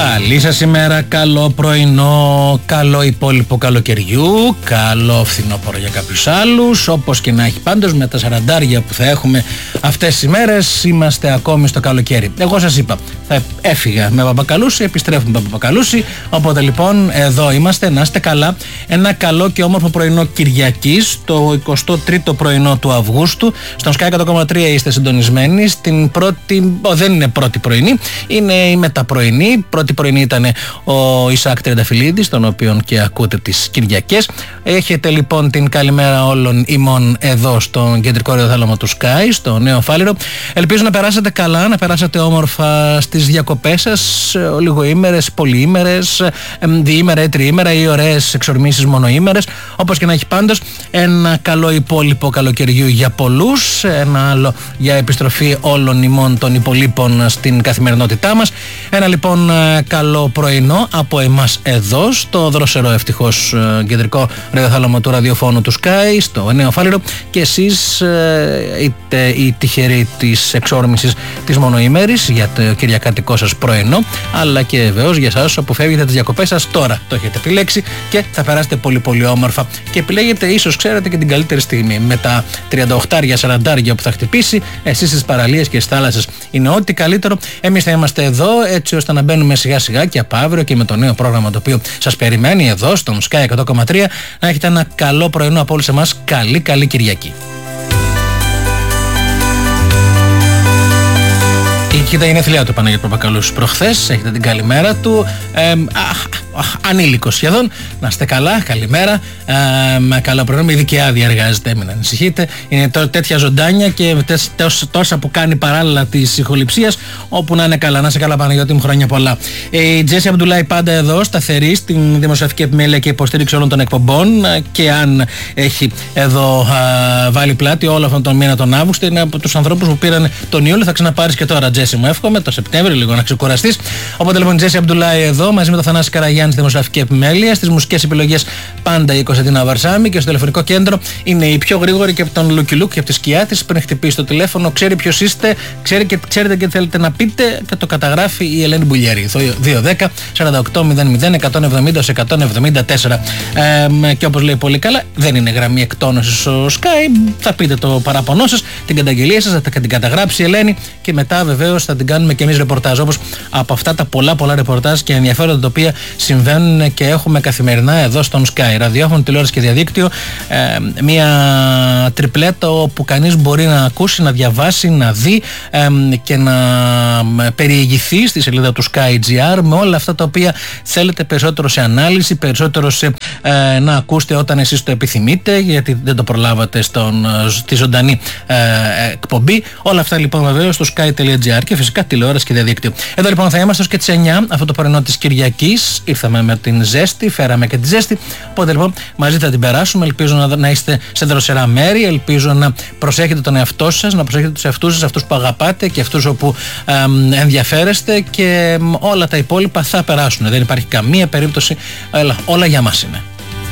Καλή σας ημέρα, καλό πρωινό, καλό υπόλοιπο καλοκαιριού, καλό φθινόπωρο για κάποιους άλλους. Όπως και να έχει, πάντως με τα 40 που θα έχουμε αυτές τις ημέρες είμαστε ακόμη στο καλοκαίρι. Εγώ σας είπα, θα έφυγα με Παπακαλούση, επιστρέφουμε με Παπακαλούση. Οπότε λοιπόν εδώ είμαστε, να είστε καλά. Ένα καλό και όμορφο πρωινό Κυριακής, το 23ο πρωινό του Αυγούστου. Στον Sky 100,3 είστε συντονισμένοι. Στην πρώτη, δεν είναι πρώτη πρωινή, είναι η μεταπρωινή. Πρώτη πρωινή ήταν ο Ισάκ Τριανταφυλλίδης, τον οποίον και ακούτε τις Κυριακές. Έχετε λοιπόν την καλημέρα όλων ημών εδώ στον κεντρικό ραδιοθάλαμο του Sky, στο Νέο Φάληρο. Ελπίζω να περάσετε καλά, να περάσετε όμορφα στις διακοπές σας, λιγοήμερες, πολυήμερες, διήμερα ή τριήμερα ή ωραίες εξορμήσεις μονοήμερες. Όπως και να έχει, πάντως ένα καλό υπόλοιπο καλοκαιριού για πολλούς, ένα άλλο για επιστροφή όλων ημών των υπολείπων στην καθημερινότητά μας. Ένα λοιπόν καλό πρωινό από εμάς εδώ στο δροσερό ευτυχώς κεντρικό ραδιοθάλαμο του ραδιοφώνου του Sky, στο Νέο Φάληρο, και εσείς είτε οι τυχεροί της εξόρμησης της μονοήμερης για το κυριακάτικό σας πρωινό, αλλά και βεβαίως για εσάς που φεύγετε τις διακοπές σας τώρα. Το έχετε επιλέξει και θα περάσετε πολύ πολύ όμορφα και επιλέγετε ίσως, ξέρετε, και την καλύτερη στιγμή με τα 38-40 που θα χτυπήσει. Εσείς στις παραλίες και στις θάλασσες είναι ό,τι καλύτερο. Εμείς θα είμαστε εδώ έτσι ώστε να μπαίνουμε σιγά σιγά και από αύριο και με το νέο πρόγραμμα το οποίο σας περιμένει εδώ στον Sky 100,3 να έχετε ένα καλό πρωινό από όλους εμάς. Καλή Κυριακή. Κοίτα, είναι θηλιά του Παναγιώτη Παπακαλούση προχθές. Έχετε την καλημέρα του. Ανήλικος σχεδόν. Να είστε καλά, καλημέρα. Καλά πρωινό. Με ειδική άδεια εργάζεται, μην ανησυχείτε. Είναι τέτοια ζωντάνια και τόσα που κάνει παράλληλα της ηχοληψίας. Όπου να είναι καλά. Να είστε καλά, Παναγιώτη μου, χρόνια πολλά. Η Τζέσι Αμπντουλάη πάντα εδώ, σταθερή στην δημοσιογραφική επιμέλεια και υποστήριξη όλων των εκπομπών. Και αν έχει εδώ βάλει πλάτη όλο αυτόν τον μήνα τον Αύγουστο, είναι από τους ανθρώπους που πήραν τον Ιούλιο. Θα ξαναπάρεις και τώρα, Τζέσι μου, εύχομαι το Σεπτέμβριο λίγο να ξεκουραστείς. Οπότε λοιπόν, Τζέσι Αμπντουλάη εδώ μαζί με τον Θανάση Καραγιάννη στη δημοσιογραφική επιμέλεια. Στις μουσικές επιλογές πάντα η Κωνσταντίνα Βαρσάμι και στο τηλεφωνικό κέντρο είναι η πιο γρήγορη και από τον Λουκι Λουκ και από τη σκιά της. Πριν χτυπήσει το τηλέφωνο, ξέρει ποιος είστε, ξέρετε και θέλετε να πείτε και το καταγράφει η Ελένη Μπουλιέρη. 210 48 00 170 174. Και όπως λέει πολύ καλά, δεν είναι γραμμή εκτόνωσης στο Sky. Θα πείτε το παράπονό σας, την καταγγελία σας, θα την καταγράψει η Ελένη και μετά βεβαίως θα την κάνουμε και εμείς ρεπορτάζ. Όπως από αυτά τα πολλά ρεπορτάζ και ενδιαφέροντα τα οποία συμβαίνουν και έχουμε καθημερινά εδώ στον Sky. Ραδιόφωνο, τηλεόραση και διαδίκτυο. Μια τριπλέτα όπου κανείς μπορεί να ακούσει, να διαβάσει, να δει και να περιηγηθεί στη σελίδα του Sky.gr με όλα αυτά τα οποία θέλετε, περισσότερο σε ανάλυση, περισσότερο σε να ακούσετε όταν εσείς το επιθυμείτε, γιατί δεν το προλάβατε στη ζωντανή εκπομπή. Όλα αυτά λοιπόν βεβαίως στο Sky.gr και φυσικά τηλεόραση και διαδίκτυο. Εδώ λοιπόν θα είμαστε ως και τις 9 αυτό το πρωινό της Κυριακής. Ήρθαμε με την ζέστη, φέραμε και τη ζέστη. Οπότε λοιπόν μαζί θα την περάσουμε. Ελπίζω να είστε σε δροσερά μέρη. Ελπίζω να προσέχετε τον εαυτό σας, να προσέχετε τους εαυτούς σας, αυτούς που αγαπάτε και αυτούς όπου ενδιαφέρεστε, και όλα τα υπόλοιπα θα περάσουν. Δεν υπάρχει καμία περίπτωση. Όλα για μας είναι.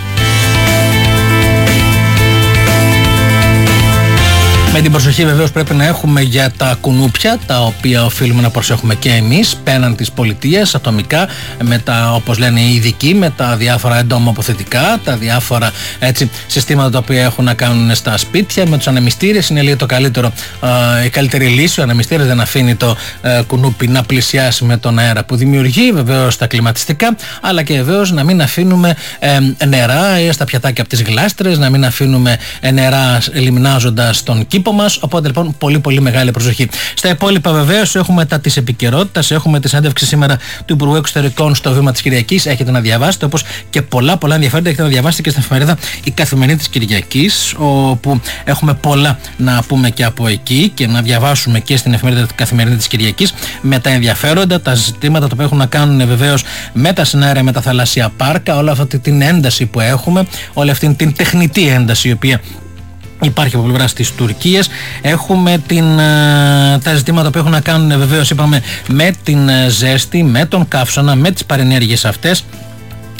Με την προσοχή βεβαίως πρέπει να έχουμε για τα κουνούπια, τα οποία οφείλουμε να προσέχουμε και εμείς πέραν της πολιτείας, ατομικά, με τα, όπως λένε οι ειδικοί, με τα διάφορα εντόμοποθετικά, τα διάφορα έτσι, συστήματα τα οποία έχουν να κάνουν στα σπίτια. Με τους ανεμιστήρες είναι λίγο το καλύτερο, η καλύτερη λύση. Ο ανεμιστήρας δεν αφήνει το κουνούπι να πλησιάσει με τον αέρα που δημιουργεί, βεβαίως τα κλιματιστικά, αλλά και βεβαίως να μην αφήνουμε νερά στα πιατάκια από τις γλάστρες, να μην αφήνουμε νερά λιμνάζοντας τον κήπο μας. Οπότε λοιπόν πολύ μεγάλη προσοχή. Στα υπόλοιπα βεβαίως έχουμε τα της επικαιρότητας, έχουμε τη συνέντευξη σήμερα του Υπουργού Εξωτερικών στο Βήμα της Κυριακής. Έχετε να διαβάσετε, όπως και πολλά ενδιαφέροντα έχετε να διαβάσετε και στην εφημερίδα Η Καθημερινή της Κυριακής, όπου έχουμε πολλά να πούμε και από εκεί και να διαβάσουμε και στην εφημερίδα Η Καθημερινή της Κυριακής με τα ενδιαφέροντα, τα ζητήματα τα οποία έχουν να κάνουν βεβαίως με τα σενάρια, με τα θαλάσσια πάρκα, όλα αυτή την ένταση που έχουμε, όλη αυτή την τεχνητή ένταση η οποία υπάρχει από πλευράς της Τουρκίας. Έχουμε τα ζητήματα που έχουν να κάνουν βεβαίως, είπαμε, με την ζέστη, με τον καύσωνα, με τις παρενέργειες αυτές.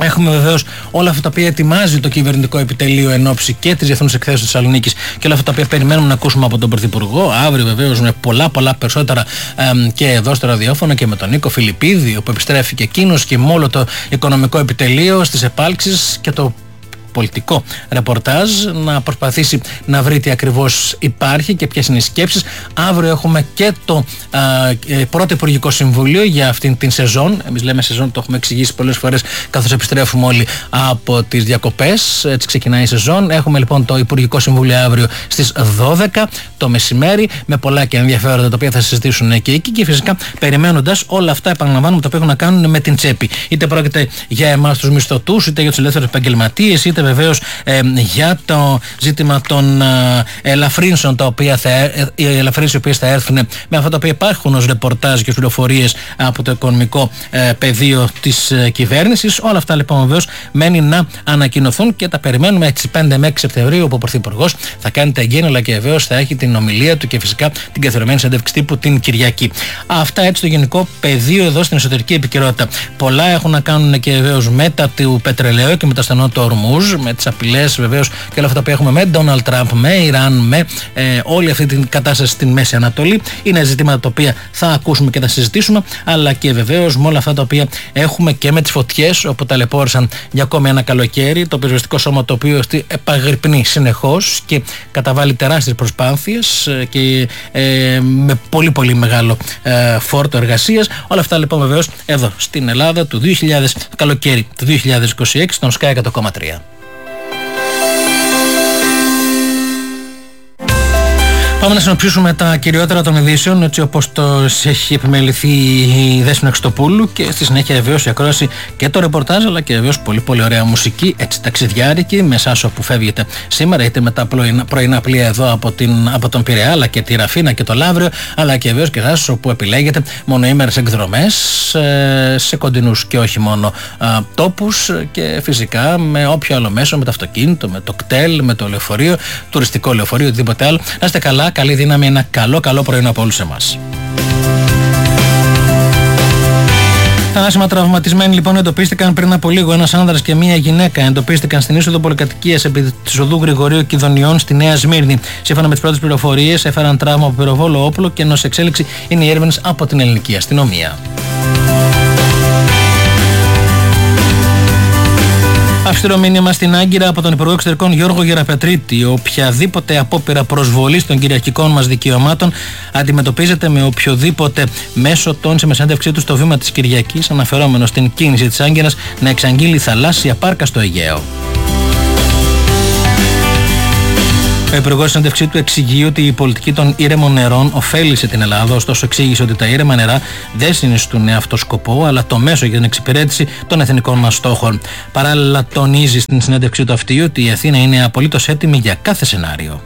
Έχουμε βεβαίως όλα αυτά τα οποία ετοιμάζει το κυβερνητικό επιτελείο εν ώψη και της Διεθνούς Εκθέσεως της Θεσσαλονίκης και όλα αυτά τα οποία περιμένουμε να ακούσουμε από τον Πρωθυπουργό. Αύριο βεβαίως με πολλά περισσότερα και εδώ στο ραδιόφωνο και με τον Νίκο Φιλιππίδη, που επιστρέφει και εκείνος και με όλο το οικονομικό επιτελείο στις επάλξεις και το πολιτικό ρεπορτάζ, να προσπαθήσει να βρει τι ακριβώς υπάρχει και ποιες είναι οι σκέψεις. Αύριο έχουμε και το πρώτο Υπουργικό Συμβούλιο για αυτήν την σεζόν. Εμείς λέμε σεζόν, το έχουμε εξηγήσει πολλές φορές καθώς επιστρέφουμε όλοι από τις διακοπές. Έτσι ξεκινάει η σεζόν. Έχουμε λοιπόν το Υπουργικό Συμβούλιο αύριο στις 12 το μεσημέρι, με πολλά και ενδιαφέροντα τα οποία θα συζητήσουν και εκεί, και φυσικά περιμένοντας όλα αυτά, επαναλαμβάνουμε, τα οποία έχουν να κάνουν με την τσέπη. Είτε πρόκειται για εμάς τους μισθωτούς, είτε για τους ελεύθερους επαγγελματίες, είτε βεβαίως για το ζήτημα των ελαφρύνσεων, οι ελαφρύνσεις οι οποίες θα έρθουν με αυτά τα οποία υπάρχουν ως ρεπορτάζ και πληροφορίες από το οικονομικό πεδίο της κυβέρνησης. Όλα αυτά λοιπόν βεβαίως μένει να ανακοινωθούν και τα περιμένουμε έτσι 5 με 6 Σεπτεμβρίου, όπου ο Πρωθυπουργός θα κάνει τα εγγένεια, αλλά και βεβαίως θα έχει την ομιλία του και φυσικά την καθιερωμένη συνέντευξη τύπου την Κυριακή. Αυτά έτσι το γενικό πεδίο εδώ στην εσωτερική επικαιρότητα. Πολλά έχουν να κάνουν και βεβαίως μετά του πετρελαίου και με το στενό του Ορμούζ, με τις απειλές βεβαίως και όλα αυτά που έχουμε με Ντόναλντ Τραμπ, με Ιράν, με όλη αυτή την κατάσταση στην Μέση Ανατολή. Είναι ζητήματα τα οποία θα ακούσουμε και θα συζητήσουμε, αλλά και βεβαίως με όλα αυτά τα οποία έχουμε και με τις φωτιές, όπου ταλαιπώρησαν για ακόμη ένα καλοκαίρι, το πυροσβεστικό σώμα το οποίο επαγρυπνεί συνεχώς και καταβάλει τεράστιες προσπάθειες και με πολύ μεγάλο φόρτο εργασίας. Όλα αυτά λοιπόν βεβαίως εδώ στην Ελλάδα το καλοκαίρι του 2026 στον Sky 100,3. Πάμε να συνοψίσουμε τα κυριότερα των ειδήσεων, έτσι όπως το έχει επιμεληθεί η Δέσποινα Χριστοπούλου, και στη συνέχεια βεβαίως η ακρόαση και το ρεπορτάζ, αλλά και βεβαίως πολύ ωραία μουσική, έτσι ταξιδιάρικη, με εσάς όπου φεύγετε σήμερα, είτε με τα πρωινά πλοία εδώ από τον Πειραιά, αλλά και τη Ραφίνα και το Λαύριο, αλλά και βεβαίως και εσάς όπου επιλέγετε μονοήμερες εκδρομές σε κοντινούς και όχι μόνο τόπους, και φυσικά με όποιο άλλο μέσο, με το αυτοκίνητο, με το κτέλ, με το λεωφορείο, τουριστικό λεωφορείο, οτιδήποτε άλλο. Να είστε καλά. Καλή δύναμη, ένα καλό πρωινό από όλους εμάς. Θανάσιμα τραυματισμένοι λοιπόν εντοπίστηκαν πριν από λίγο. Ένας άνδρας και μία γυναίκα εντοπίστηκαν στην είσοδο πολυκατοικίας επί της οδού Γρηγορίου Κιδωνιών στη Νέα Σμύρνη. Σύμφωνα με τις πρώτες πληροφορίες, έφεραν τραύμα από πυροβόλο όπλο και ενώ σε εξέλιξη είναι οι έρευνες από την ελληνική αστυνομία. Αυστηρό μήνυμα στην Άγκυρα από τον Υπουργό Εξωτερικών Γιώργο Γεραπετρίτη. Οποιαδήποτε απόπειρα προσβολής των κυριαρχικών μας δικαιωμάτων αντιμετωπίζεται με οποιοδήποτε μέσο, τόνισε με συνέντευξή του στο βήμα της Κυριακής, αναφερόμενο στην κίνηση της Άγκυρας να εξαγγείλει θαλάσσια πάρκα στο Αιγαίο. Ο Υπουργός στην συνέντευξή του εξηγεί ότι η πολιτική των ήρεμων νερών ωφέλησε την Ελλάδα, ωστόσο εξήγησε ότι τα ήρεμα νερά δεν συνιστούν αυτό σκοπό, αλλά το μέσο για την εξυπηρέτηση των εθνικών μας στόχων. Παράλληλα, τονίζει στην συνέντευξή του αυτή ότι η Αθήνα είναι απολύτως έτοιμη για κάθε σενάριο.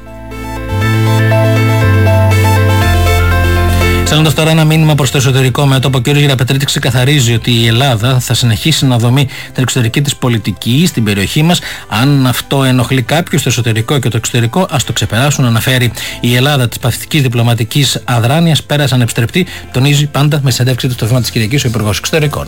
Στέλνοντας τώρα ένα μήνυμα προς το εσωτερικό μέτωπο, ο κ. Γεραπετρίτη ξεκαθαρίζει ότι η Ελλάδα θα συνεχίσει να δομεί την εξωτερική της πολιτική στην περιοχή μας. Αν αυτό ενοχλεί κάποιους στο εσωτερικό και το εξωτερικό, ας το ξεπεράσουν, αναφέρει. Η Ελλάδα της παθητικής διπλωματικής αδράνειας πέρασε ανεπιστρεπτή, τονίζει πάντα με συνέντευξη του στο βήμα της Κυριακής ο Υπουργός Εξωτερικών.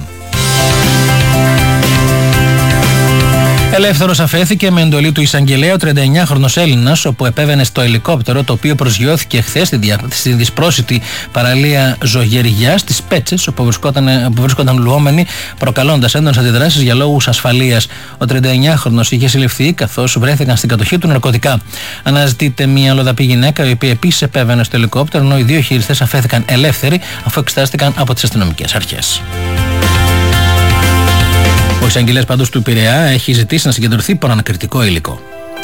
Ελεύθερος αφέθηκε με εντολή του εισαγγελέα ο 39χρονος Έλληνας, όπου επέβαινε στο ελικόπτερο το οποίο προσγειώθηκε χθες στη δυσπρόσιτη παραλία Ζωγεριάς στις Πέτσες, όπου βρίσκονταν λουόμενοι, προκαλώντας έντονες αντιδράσεις για λόγους ασφαλείας. Ο 39χρονος είχε συλληφθεί καθώς βρέθηκαν στην κατοχή του ναρκωτικά. Αναζητείται μια αλλοδαπή γυναίκα, η οποία επίσης επέβαινε στο ελικόπτερο, ενώ οι δύο χειριστές αφέθηκαν ελεύθεροι αφού εξετάστηκαν από τις αστυνομικές αρχές. Ο εισαγγελέας πάντως του Πειραιά έχει ζητήσει να συγκεντρωθεί προανακριτικό υλικό.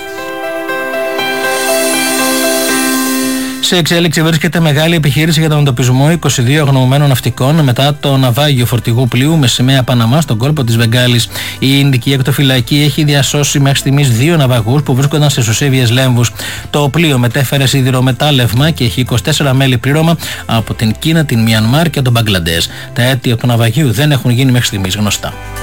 Σε εξέλιξη βρίσκεται μεγάλη επιχείρηση για τον εντοπισμό 22 αγνοωμένων ναυτικών μετά το ναυάγιο φορτηγού πλοίου με σημαία Παναμά στον κόλπο της Βεγγάλης. Η Ινδική Ακτοφυλακή έχει διασώσει μέχρι στιγμής 2 ναυαγούς που βρίσκονταν σε σωσίβιες λέμβους. Το πλοίο μετέφερε σιδηρομετάλλευμα και έχει 24 μέλη πλήρωμα από την Κίνα, την Μιανμάρ και τον Μπαγκλαντές. Τα αίτια του ναυαγίου δεν έχουν γίνει μέχρι στιγμής γνωστά.